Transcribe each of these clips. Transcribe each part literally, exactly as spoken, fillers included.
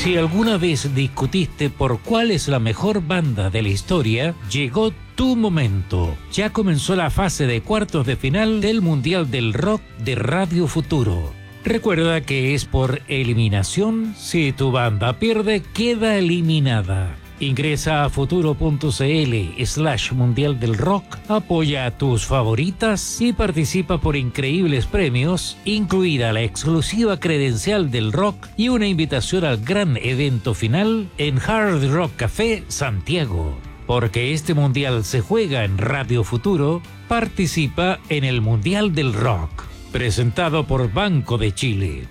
Si alguna vez discutiste por cuál es la mejor banda de la historia, llegó tu momento. Ya comenzó la fase de cuartos de final del Mundial del Rock de Radio Futuro. Recuerda que es por eliminación. Si tu banda pierde, queda eliminada. Ingresa a futuro.cl slash mundial del rock, apoya a tus favoritas y participa por increíbles premios, incluida la exclusiva credencial del rock y una invitación al gran evento final en Hard Rock Café Santiago. Porque este mundial se juega en Radio Futuro, participa en el Mundial del Rock, presentado por Banco de Chile.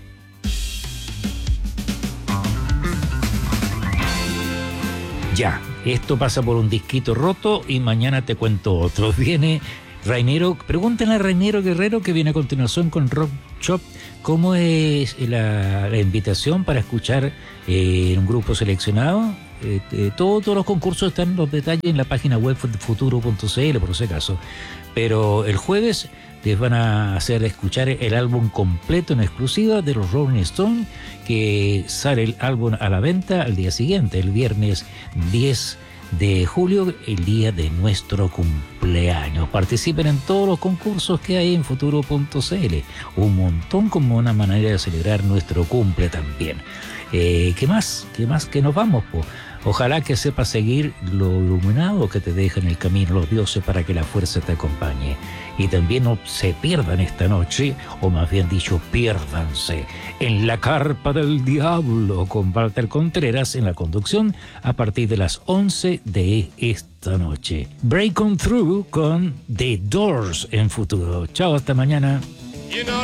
Ya, esto pasa por un disquito roto y mañana te cuento otro. Viene Rainero, pregúntenle a Rainero Guerrero, que viene a continuación con Rock Shop, cómo es la, la invitación para escuchar eh, un grupo seleccionado. Eh, eh, todo, todos los concursos están los detalles en la página web futuro punto cl, por si acaso. Pero el jueves les van a hacer escuchar el álbum completo en exclusiva de los Rolling Stones, que sale el álbum a la venta al día siguiente, el viernes diez de julio, el día de nuestro cumpleaños. Participen en todos los concursos que hay en futuro punto cl, un montón, como una manera de celebrar nuestro cumple también. Eh, ¿Qué más? ¿Qué más que nos vamos, po? Ojalá que sepas seguir lo iluminado que te dejan el camino los dioses para que la fuerza te acompañe. Y también no se pierdan esta noche, o más bien dicho, piérdanse en la carpa del diablo con Walter Contreras en la conducción a partir de las once de esta noche. Break On Through con The Doors en futuro. Chao, hasta mañana. You know